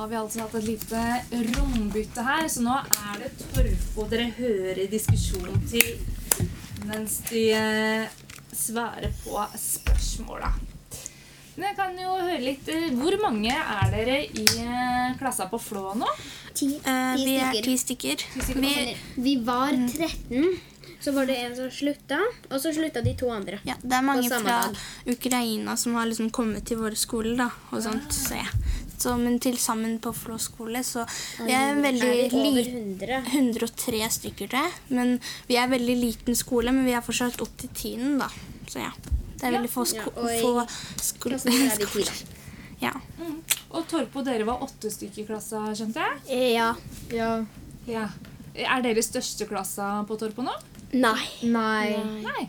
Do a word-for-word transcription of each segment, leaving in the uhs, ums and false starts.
har vi altså hatt et lite rombytte her, så nå er det Torpo dere hører i diskusjon til mens de eh, svarer på spørsmåla. Men jeg kan jo høre litt, eh, hvor mange er dere i eh, klassa på Flå nå? Ti, Eh, ti vi er stykker. ti stykker. Ti stykker. Vi, Vi var tretten, så var det en som slutta, og så slutta de to andre. ja, det er mange På samme fra dag. Ukraina som har liksom kommet til våre skoler da, og sånt, så ja. Så, men til sammen på Flå skole, så vi er en veldig Er vi over liten, hundre? hundre og tre stykker det, men vi er en veldig liten skole, men vi er fortsatt opp til tienden da, så ja. Det er veldig få, sko Ja, og i få sko klassen her er vi ti, da. Ja. Mm. Og Torpo, dere var åtte stykker i klassa, skjønte jeg? Eh, Ja. Ja. Ja. Er dere største klassa på Torpo nå? Nei. Nei. Nei.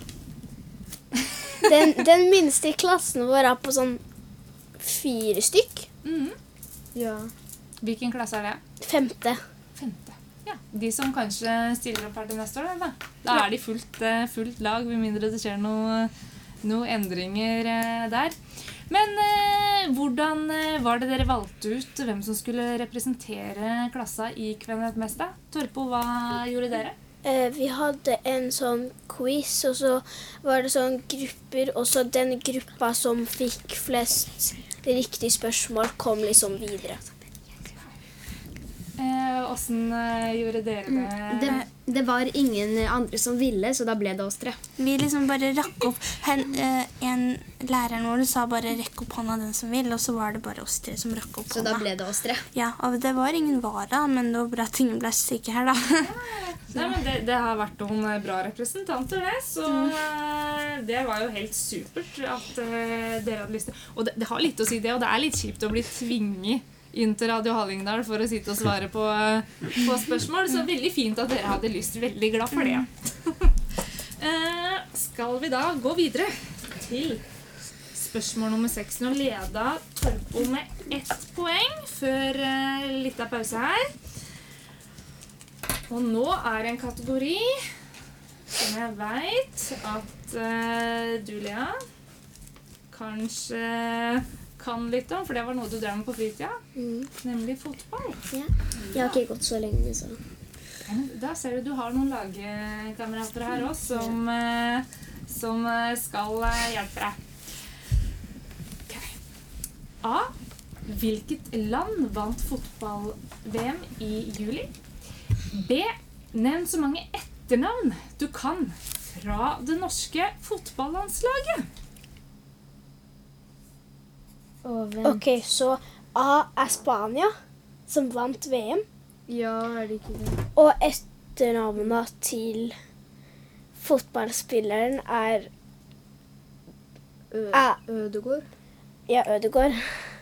Den, den minste i klassen vår er på sånn fire stykk. Mhm. Ja. Hvilken klasse er det? Femte. Femte. Ja, de som kanskje stiller opp her til neste år, da. Da er de fullt, eh, fullt lag, med mindre det skjer noe, noe endringer eh, der. Men eh, hvordan eh, var det dere valgte ut hvem som skulle representere klassa i Kvenet Mesta? Torpo, hva gjorde dere? Eh, vi hadde en sånn quiz, og så var det sånn grupper, og så den gruppa som fikk flest riktige spørsmål kom liksom videre. Eh, hvordan eh, gjorde dere det? Det, det var ingen andre som ville, så da ble det oss tre. Vi liksom bare rakk opp, hen, eh, en læreren vår sa bare rekk opp hånda den som vil, og så var det bare oss tre som rakk opp Så hånda. da ble det oss tre. Ja, og det var ingen vara, men det var bra at ingen ble syke her da. Nei, men det, det har vært noen eh, bra representanter, det, så eh, det var jo helt supert at eh, dere hadde lyst til. Og det, det har litt å si det, og det er litt kjipt å bli tvinget inn til Radio Hallingdal for å sitte og svare på, på spørsmål, så veldig fint at dere hadde lyst, veldig glad for det. eh, skal vi da gå videre til spørsmål nummer seks. Nå leda Torpo med ett poeng før eh, litt av pause her. Og nå er det en kategori som jeg vet at uh, du, Lea, kanskje kan litt om, for det var noe du drev med på fritida, Mm. nemlig fotball. Ja. Jeg har ikke gått så lenge, så. Da ser du du har noen lagkamerater her også som, eh, som eh, skal eh, hjelpe deg. Ok. A. Hvilket land vant fotball-V M i juli? B. Nevn så mange etternavn du kan fra det norske fotballandslaget. Og hvem? Ok, så A er Spania, som vant V M, Ja, er det ikke det? og etternavnet til fotballspilleren er Ø Ah. Ødegård? ja, Ødegård.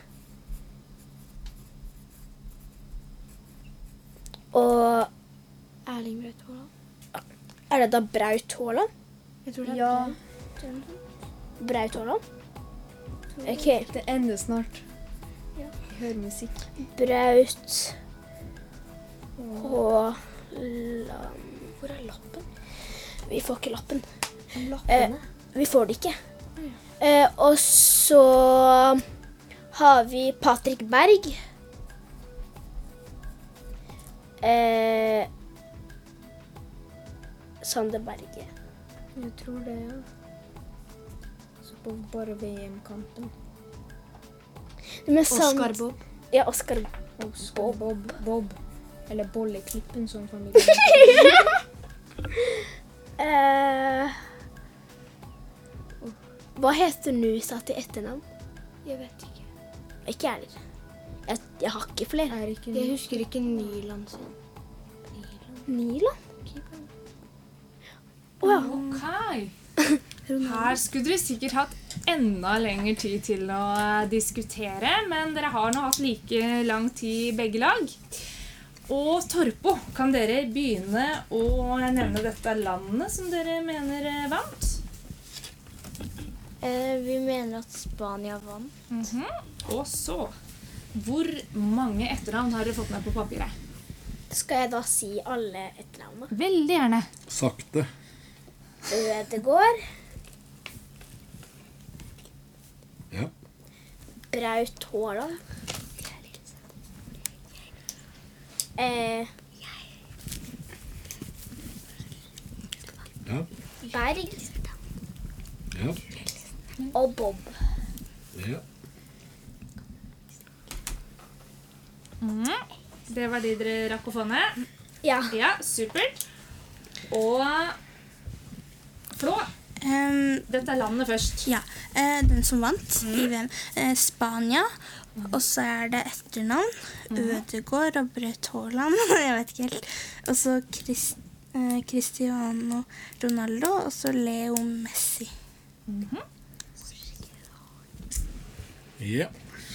Og Erling Braut Haaland. er det da Braut Haaland? Jeg tror det er Ja, Braut Haaland? Ok, det ender snart. Jeg hører musikk. Braut Haaland. Hvor er lappen? Vi får ikke lappen. Lappene. Vi får det ikke. Eh, og så har vi Patrick Berg. Eh, Sander Berge. Jeg tror det, ja. Så på bare V M-kampen. Men Oscar Sand- Bob. Ja, Oscar Oscar Bob. Bob. Eller Bolleklippen, som familien. eh, Hva heter Nusa til etternavn? Jeg vet ikke. Ikke jeg heller. Jeg, jeg har ikke flere. Er ikke Jeg husker ikke Nyland sin. Niland? Å ja. Ok. Her skulle dere sikkert hatt enda lengre tid til å eh, diskutere, men dere har nå hatt like lang tid begge lag. Og Torpo, kan dere begynne å nevne dette landet som dere mener eh, vant? Eh, vi mener at Spania vant. Mhm. Og så, hvor mange etternavn har dere fått med på papiret? Skal jeg da si alle etternavnene? Veldig gjerne. Sakte. Ødegård, Ja. Braut Haaland, Eh, Ja. Berg Ja. og Bob. Ja. Mm. Det var de dere rakk å få ned. Ja. Ja, supert. Og Flå, Em, dette er landet først. ja, eh, den som vant i V M. Eh, Spania. Og så er det etternavn. Ødegaard og Braut Haaland. Jeg vet ikke helt. Og så Chris, eh, Cristiano Ronaldo. Og så Leo Messi. Ja.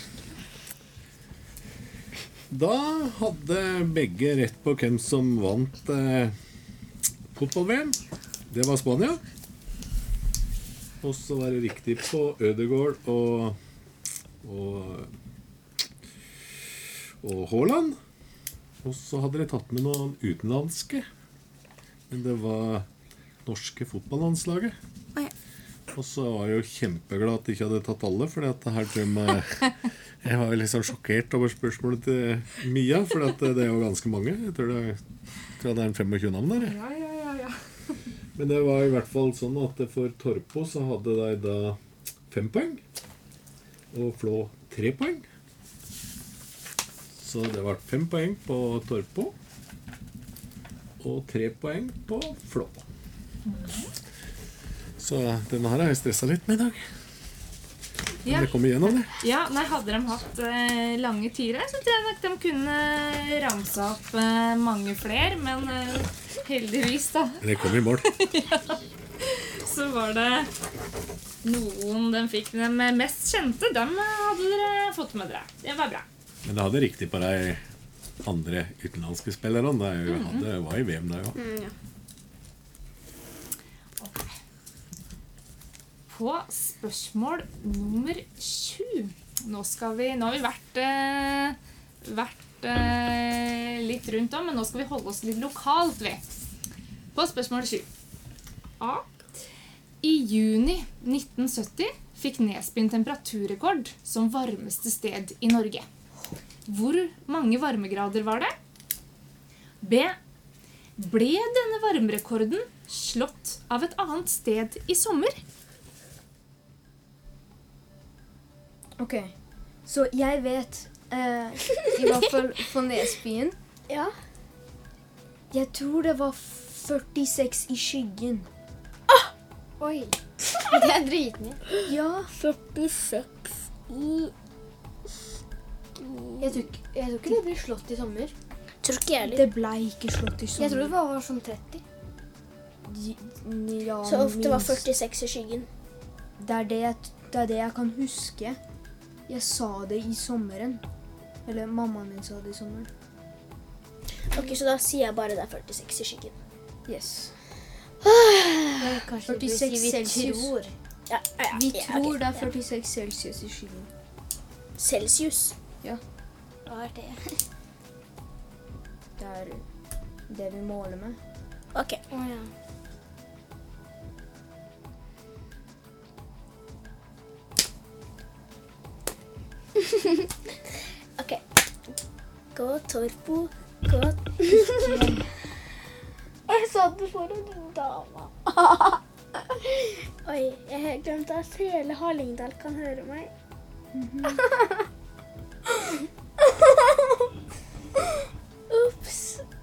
Da hadde begge rett på hvem som vant eh, fotball-V M. Det var Spania. Og så var det riktig på Ødegaard og og, og Haaland. Og så hadde de tatt med noen utenlandske. Men det var norske fotballandslaget. Oi. Og så var jeg jo kjempeglad at de ikke hadde tatt alle, for det her tror jeg jeg var litt sånn sjokkert over spørsmålet til Mia, for det er jo ganske mange. Jeg tror det, jeg tror det er en femogtjue navn der. Ja, ja, ja, ja. Men det var i hvert fall sånn at for Torpo så hadde de da fem poeng, og Flå tre poeng. Så det var fem poeng på Torpo, og tre poeng på Flå. Så denne her har jeg stresset litt med i dag. Men Ja. det kom igjennom det. Ja, nei, hadde de hatt eh, lange tider, så tror jeg nok de kunne ramse opp eh, mange flere, men eh, heldigvis da, Men det kom i mål. så var det noen de fikk de mest kjente, dem hadde dere fått med dere. Det var bra. Men det hadde riktig på de andre utenlandske spillerne. Det er jo- hadde, var i V M da, jo. Mm, ja. På spørsmål nummer sju. Nå, skal vi, nå har vi vært, eh, vært eh, litt rundt om, men nå skal vi holde oss litt lokalt ved. På spørsmål sju. A. I juni nitten sytti fikk Nesbyen temperaturrekord som varmeste sted i Norge. Hvor mange varmegrader var det? B. Ble denne varmerekorden slått av et annet sted i sommer? Ok, så jeg vet, eh, i hvert fall for Nesbyen, Ja. jeg tror det var førtiseks i skyggen. Oi. Det er dritmye. Ja, førtiseks i jeg tror, ikke- jeg tror ikke det ble slått i sommer. Tror ikke jeg heller. Det ble ikke slått i sommer. Jeg tror det var, var sånn tretti. Ja, Så ofte var minst. førtiseks i skyggen. Det er det, jeg, det er det jeg kan huske. Jeg sa det i sommeren. Eller mammaen min sa det i sommeren. Ok, så da sier jeg bare det er førtiseks i skyggen. Yes. Kanskje førtiseks vi Celsius. tror. Ja, ja, ja, Vi ja, tror ok, det er ja. førtiseks celsius i skyggen. Celsius. Ja. Hva er det? Det er det vi måler med. Ok. Å ja. Ok. Gå, Torpo. Gå. Jeg sa det for en dame. Oi, jeg har glemt at hele Hallingdal kan høre meg. Ups.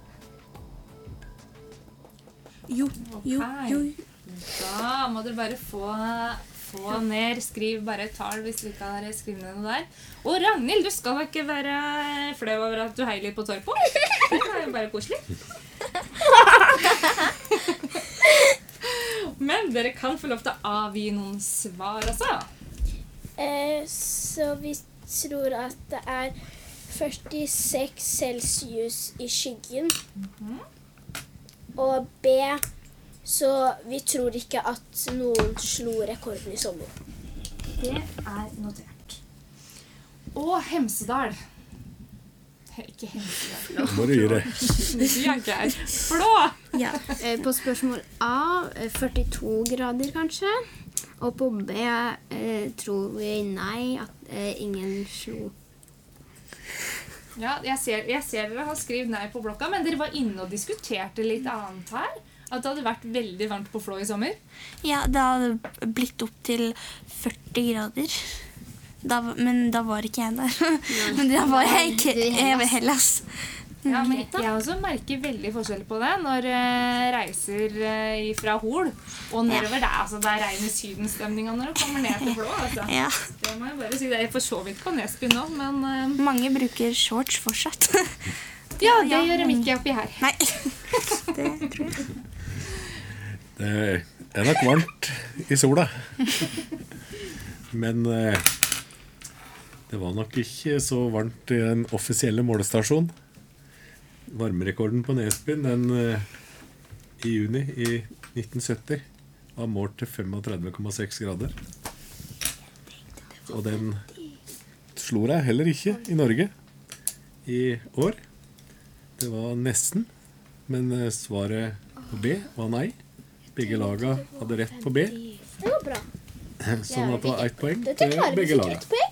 Jo, jo, Ok. jo. Da må dere bare få, få ned. Skriv bare et tall hvis du ikke har skrevet ned noe der. Og Ragnhild, du skal ikke være flau over at du heier litt på Torpo. Det er jo bare koselig. Men dere kan få lov til å avgi noen svar også. Eh, så vi tror at det er førtiseks celsius i skyggen. Og B, så vi tror ikke at noen slo rekorden i sommer. Det er notert. Og Hemsedal. Ikke Hemsedal. Må du gi det. Du er ikke her. Flå! Ja. Eh, På spørsmål A, eh, førtito grader kanskje. Og på B eh, tror vi nei, at eh, ingen slo Ja, jeg ser, jeg ser dere har skrevet nei på blokka, men dere var inne og diskuterte litt annet her. At det hadde vært veldig varmt på Flå i sommer. Ja, det hadde blitt opp til førti grader. Da, men da var ikke jeg der. Men da var jeg ikke jeg var Hellas. Ja, men jeg også merker veldig forskjell på det når jeg reiser eh, fra Hol og nedover der. Altså, det er reine sydenstemninga når du kommer ned til Flå. Altså. Ja. Det må jeg bare si. Det er for så vidt på Nesbyen nå, men eh, Mange bruker shorts fortsatt. ja, det Ja, gjør de men- ikke oppi her. Nei, det tror jeg. Det er nok varmt i sola. Men eh, det var nok ikke så varmt i den offisielle målestasjonen. Varmerekorden på Nesbyen den, eh, i juni i nitten sytti var målt til trettifem komma seks grader. Og den slo deg heller ikke i Norge i år. Det var nesten, men eh, svaret på B var nei. Begge laga hadde rett på B, Det var bra. sånn at det var ett poeng Dette til klarer vi begge fikk laga. ett poeng.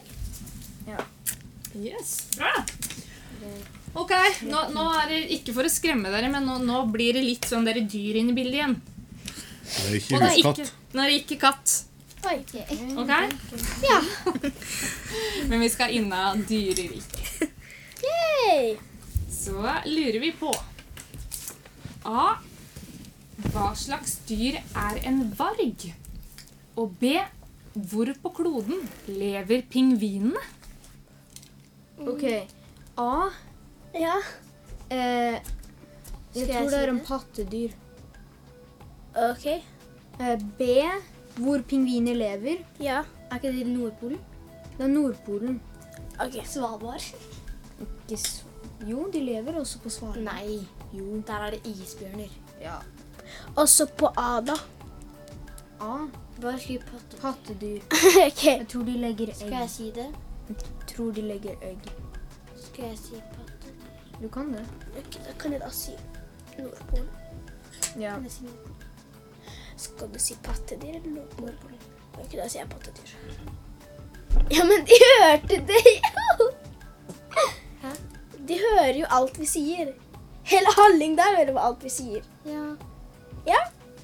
Yes, bra. Ok, nå, nå er det ikke for å skremme dere, men nå, nå blir det litt sånn dere dyr inn i bildet igjen. Det er ikke Og det er ikke, huskatt. nå er det ikke katt, Oi. ok? Ja. Men vi skal inna dyreriket. Yay. Så lurer vi på A. Hva slags dyr er en varg? Og B. Hvor på kloden lever pingvinene? Ok, A. Ja. Eh, Skal jeg jeg tror det si er en det? pattedyr. Ok. Eh, B. Hvor pingviner lever. Ja. Er ikke det Nordpolen? Det er Nordpolen. Ok. Svalbard? Ikke s- Jo, de lever også på Svalbard. Nei, Jo. der er det isbjørner. Ja. Også på A, da. A. Bare skriv patte. Pattedyr. Ok. Jeg tror de legger egg. Skal jeg si det? Jeg tror de legger egg. Skal jeg si patte? Du kan det. Ok, da kan jeg da si Nordpolen. Ja. Kan jeg si noe? Skal du si pattedyr eller Nordpolen? Ok, da sier jeg pattedyr. Ja, men de hørte det jo! Hæ? De hører jo alt vi sier. Hele Hallingdal hører jo alt vi sier. Ja. Ja?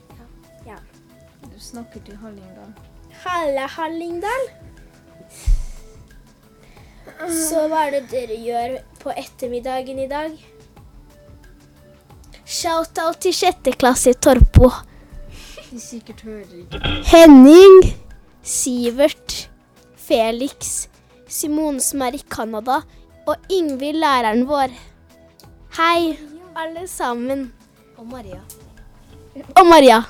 Du snakker til Hallingdal. Halve Hallingdal. Så hva er det dere gjør på ettermiddagen i dag? Shout-out til sjette klasse i Torpo. De sikkert hører ikke. Henning, Sivert, Felix, Simone som er i Canada, og Ingvild, læreren vår. Hei, alle sammen. Og Maria. Og Maria.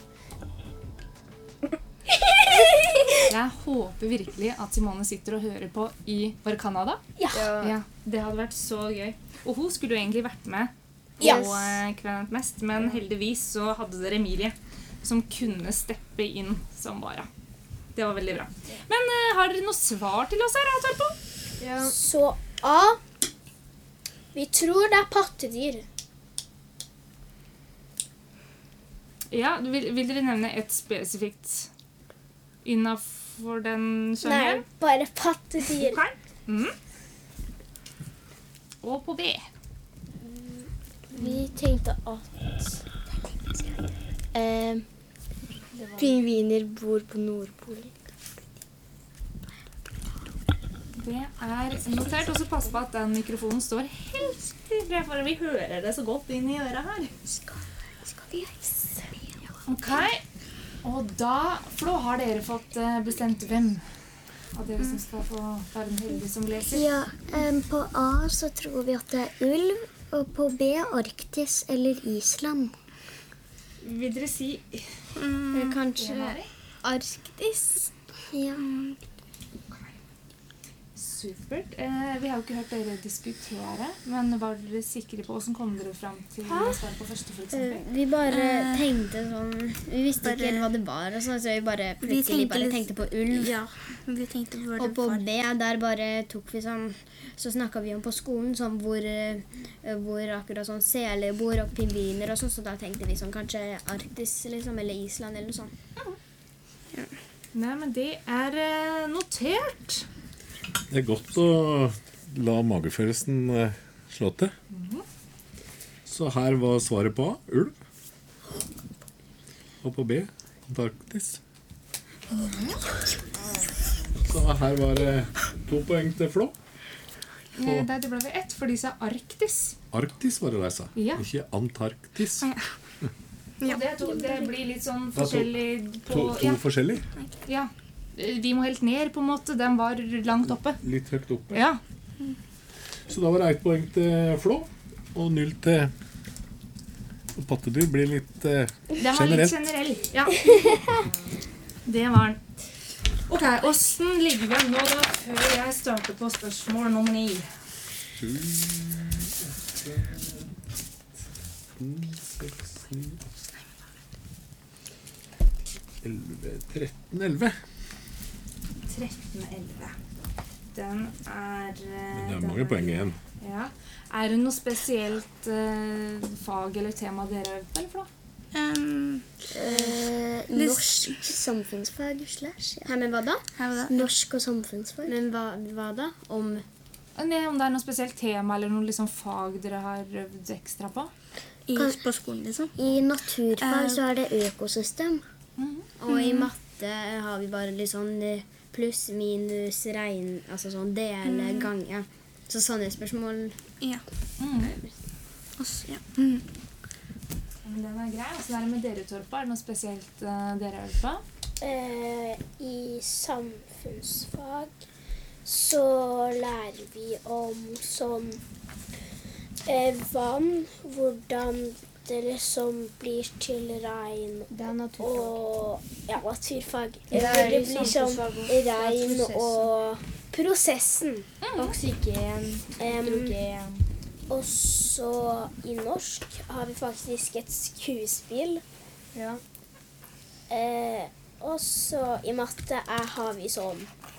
Jeg håper virkelig at Simone sitter og hører på i Var det Canada? Ja. Ja, det hadde vært så gøy. Og hun skulle jo egentlig vært med på Yes. eh, Kvenet mest, men heldigvis så hadde dere Emilie som kunne steppe inn som vara. Det var veldig bra. Men eh, har dere noe svar til oss her, da, Torpo? Ja. Så A. Vi tror det er pattedyr. Ja, vil, vil dere nevne et spesifikt innenfor den Nei, sjangeren? bare pattedyr. Ok. Mhm. Og på B. Vi tenkte at eh, pingviner bor på Nordpolen. Det er notert. Og så pass på at den mikrofonen står helt stille, for vi hører det så godt inn i øret her. Ok, og da, Flå, har dere fått eh, bestemt hvem av dere som skal få være den heldige som leser? Ja, em, på A så tror vi at det er ulv, og på B Arktis eller Island. Vil dere si Mm, Kanskje Mari? Arktis? Ja. Supert. Eh, vi har jo ikke hørt dere diskutere, men var dere sikre på hvordan kom dere fram til å svare på første, for Eh, eksempel? Vi bare tenkte sånn Vi visste bare- ikke helt hva det var, og sånn, så vi bare Vi plutselig tenkte bare litt- tenkte på ulv. Ja, vi tenkte på Og det på var. B, der bare tok vi sånn Så snakka vi om på skolen sånn hvor, eh, hvor akkurat sånn seler bor og pingviner og sånn, så da tenkte vi sånn kanskje Arktis liksom, eller Island eller noe sånt. Nei, men det er eh, notert. Det er godt å la magefølelsen eh, slå til. Så her var svaret på A, ulv. Og på B, Antarktis. Så her var det to poeng til Flå. Eh, Der det ble vi ett, for de sa Arktis. Arktis var det de sa, Ja. ikke Antarktis. Og det, to, det blir litt sånn Da to- forskjellig på... To, to Ja, forskjellige, ja. Vi må helt ned på en måte. Den var langt oppe. litt høyt oppe. Ja. Så da var det ett poeng til Flå, og null til og pattedyr blir litt eh, Den var litt generelt. generell. Ja. Det var den. Ok, hvordan ligger vi an nå da, før jeg starter på spørsmål nummer ni? Sju, åtte, ni, seks, ni, elleve, tretten, elleve. tretten elleve. Den er... eh, Men det er den mange poeng igjen. Ja. Er det noe spesielt eh, fag eller tema dere har øvd på, eller for noe? Um, Eh, norsk samfunnsfag slash. Ja. Men hva da? her var det. Norsk og samfunnsfag. Men hva, hva da? Om Nei, om det er noe spesielt tema eller noe liksom fag dere har øvd ekstra på? I, Kan- på skolen, liksom. I naturfag Eh. så er det økosystem. Mhm. Og i matte har vi bare litt sånn eh, pluss, minus, regn, altså sånn dele, gange. Så sånne spørsmål. Ja. Mm. Og så, ja. Mm. Men den er grei. Hvordan er det med dere, Torpa? Er det noe spesielt eh, dere har øvd på? Eh, I samfunnsfag så lærer vi om sånn eh, vann, hvordan det liksom blir til regn, Det er naturfag. og ja, naturfag. Det Eh, er hvor det i blir sånn samfunnsfag også. Det er regn prosessen. og prosessen. Oksygen, Em, hydrogen. og så i norsk har vi faktisk et skuespill. Ja. Eh, og så i matte er, har vi sånn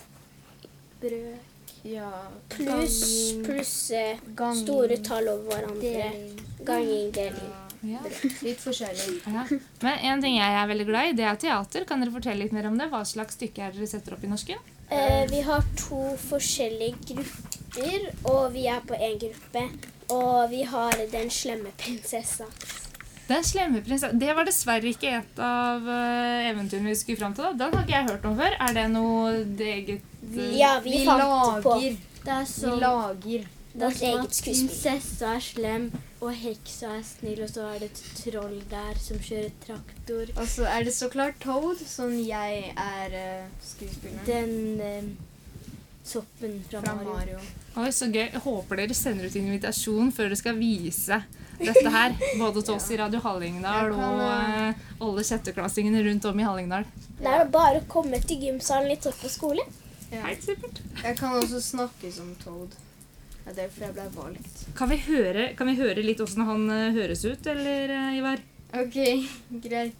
brøk, Ja. pluss, Ganging, pluss eh, ganging, store tall over hverandre, deling. ganging, deling. Ja. Litt forskjellig. Ja. Men en ting jeg er veldig glad i, det er teater. Kan dere fortelle litt mer om det? Hva slags stykke er dere setter opp i norsken? Eh, vi har to forskjellige grupper, og vi er på en gruppe, og vi har Den slemme prinsessa. Den slemme prinsessen. Det var dessverre ikke et av uh, eventyrene vi skulle fram til. Da. Den har ikke jeg hørt om før. Er det noe det eget eh, Ja, vi, Vi fant på lager. Det er Vi sånn lager. vårt eget skuespill. Prinsessa er slem, og heksa er snill, og så er det et troll der som kjører traktor. Og så er det så klart Toad, som jeg er uh, skuespilleren. Den eh, soppen fra, Fra Mario. Mario. Oi, så gøy. Jeg håper dere sender ut invitasjon før dere skal vise dette her. Både til oss i Radio Hallingdal Jeg kan, og uh, alle sjetteklassingene rundt om i Hallingdal. Det er bare å komme til gymsalen litt opp på skole. Helt sikkert. Jeg kan også snakke som Toad. Det er derfor jeg ble valgt. Kan vi høre, kan vi høre litt hvordan han uh, høres ut, eller, uh, Ivar? Ok, greit.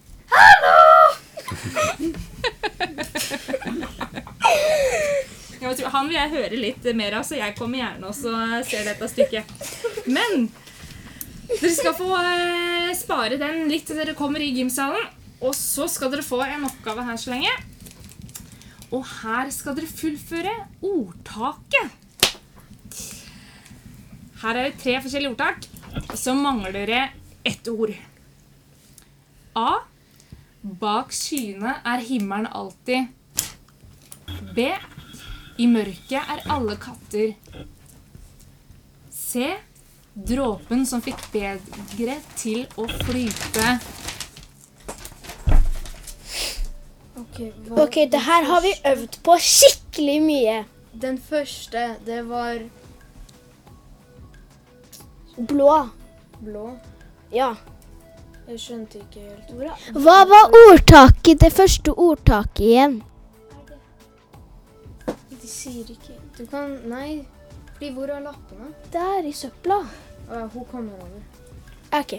Jeg tror, han vil jeg høre litt mer av, så jeg kommer gjerne også og ser dette stykket. Men dere skal få eh, spare den litt til dere kommer i gymsalen. Og så skal dere få en oppgave her så lenge. Og her skal dere fullføre ordtaket. Her er det tre forskjellige ordtak. Så mangler dere ett ord. A. Bak skyene er himmelen alltid. B. I mørket er alle katter. C. Dråpen som fikk begeret til å flyte. Ok, hva- Ok, det her har vi øvd på skikkelig mye. Den første, det var Blå. blå. Ja. Jeg skjønte ikke helt. Hva var ordtaket, det første ordtaket igjen? De sier ikke. Du kan, nei, fordi hvor er lappene? Der i søpla. Å ja, hun kommer over. Ok.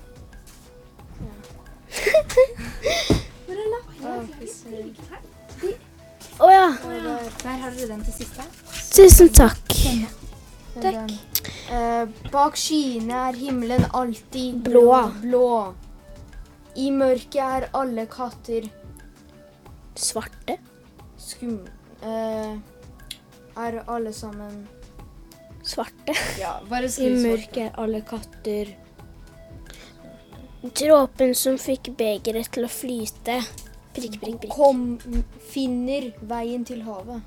Å, fy søren. Å ja. Der har dere den til siste. Tusen takk. Takk. Eh, bak skyene er himmelen alltid Blå. blå. I mørket er alle katter Svarte. skum... Eh, er alle sammen Svarte. Ja, bare I skriv svart. mørket er alle katter. Dråpen som fikk begeret til å flyte. Prikk, prikk, prikk. Kom, finner veien til havet.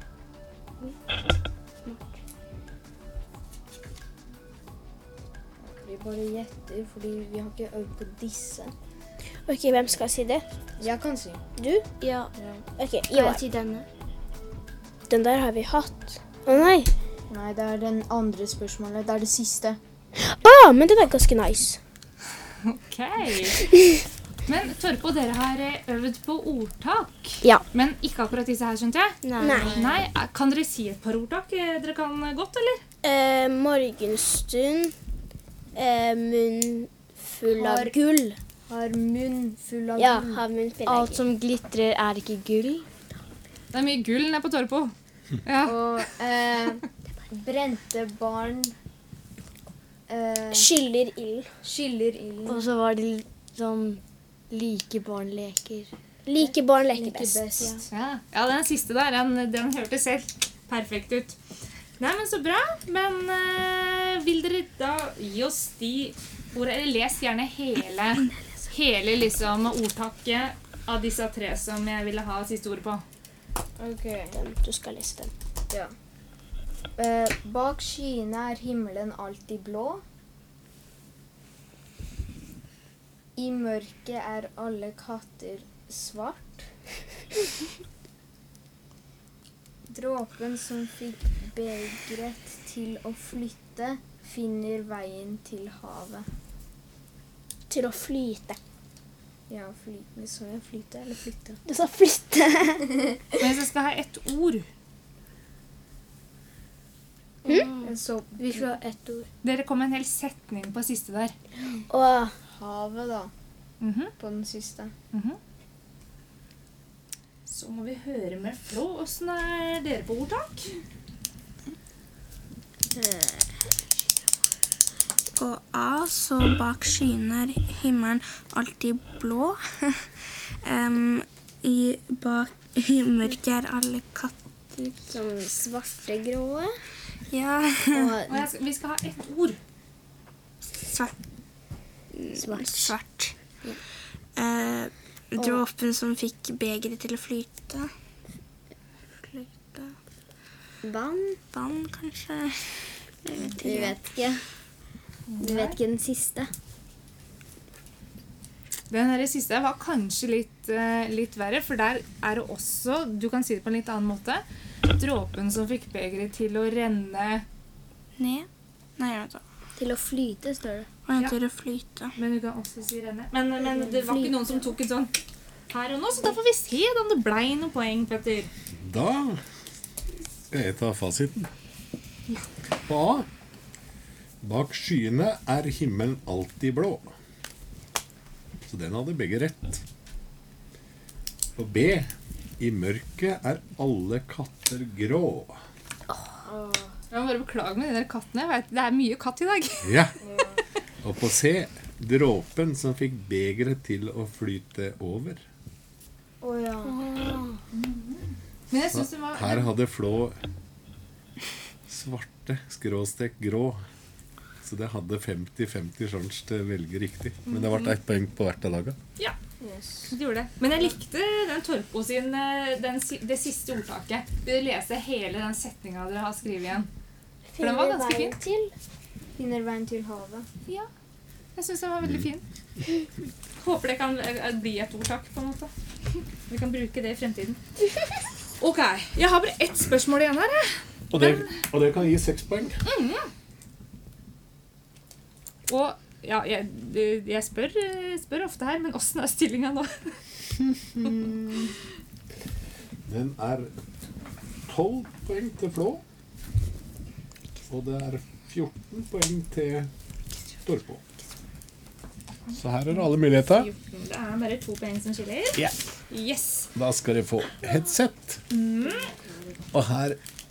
Vi bare gjetter, fordi vi har ikke øvd på disse. Ok, hvem skal si det? Jeg kan si. Du? Ja, Ok, kan Ivar. jeg si denne? Den der har vi hatt. Å nei. Nei, det er den andre spørsmålet. Det er det siste. Ah, men den er ganske nice. Ok. Men Torpo, dere har eh, øvd på ordtak. Ja. Men ikke akkurat disse her, skjønte jeg. Nei. Nei, eh, kan dere si et par ordtak? Eh, Dere kan godt, eller? Eh, morgenstund. Eh, munn full av Har- gull. Har munn full av Ja, gull. har munn full av Alt gull. som glitrer er ikke gull. Det er mye gull nede på Torpo. Ja. Og eh, brente barn eh, Skyller ild. skyller ilden. Og så var det litt sånn like barn leker. Like barn leker Like best. best. Ja, ja, den siste der, den, den hørtes helt perfekt ut. Nei, men så bra. Men eh, vil dere da gi oss de ordene, eller les gjerne hele, hele liksom ordtaket av disse tre som jeg ville ha siste ord på. Ok. Den, du skal lese den. Ja. Eh, bak skyene er himmelen alltid blå. I mørket er alle katter svart. Dråpen som fikk begeret til å flytte, finner veien til havet. Til å flyte. Ja, flyte. Så jeg flyte eller flytte? Du sa flytte. Men hvis jeg skal ha ett ord, Jeg så Vi skal ha ett ord. dere kom med en hel setning på siste der. Og havet, da, Mhm, på den siste. mhm. Så må vi høre med Flå. Hvordan er dere på ordtak? Og A, så bak skyene er himmelen alltid blå. Em, I bak i mørket er alle katter. sånn svarte gråe. Ja, Og jeg skal, vi skal ha ett ord. svart. Svart. Svart. Eh, dråpen som fikk begeret til å flyte. Flyte. Vann. Vann, kanskje. Jeg vet Du ikke. vet ikke. Du vet ikke den siste. Den her siste var kanskje litt, eh, litt verre, for der er det også, du kan si det på en litt annen måte, dråpen som fikk begeret til å renne, Ned. Nei, vent da. Til å flyte, står det. Og jeg til å flyte. men du kan også si renne. Men, men det var ikke noen som tok en sånn her og nå, så da får vi se om det ble noen poeng, Petter. Da skal jeg ta fasiten. På A. Bak skyene er himmelen alltid blå. Så den hadde begge rett. På B. I mørket er alle katter grå. Jeg må bare beklage med de der kattene. Jeg vet, det er mye katt i dag. Ja. Og på C. Dråpen som fikk begeret til å flyte over. Å ja. Men jeg synes det var... Her hadde Flå svarte skråstek grå. Så det hadde femti femti sjanse til å velge riktig. Men det ble ett poeng på hvert av laget. Ja, det gjorde det. Men jeg likte den Torpo sin, eh, den, si- det siste ordtaket. Vil dere lese hele den setningen dere har skrevet igjen? For den var ganske fin. til. Finner veien til havet. Ja, jeg synes den var veldig fin. Håper det kan eh, bli et ordtak på en måte. Vi kan bruke det i fremtiden. Ok, jeg har bare ett spørsmål igjen her. jeg. Og det, og det kan gi seks poeng. Og ja, jeg, jeg spør, spør ofte her, men hvordan er stillingen nå? Den er tolv poeng til Flå. Og det er fjorten poeng til Torpo. Så her er alle muligheter. Det er bare to poeng som skiller. Ja. Yes. Da skal dere få headset. Og her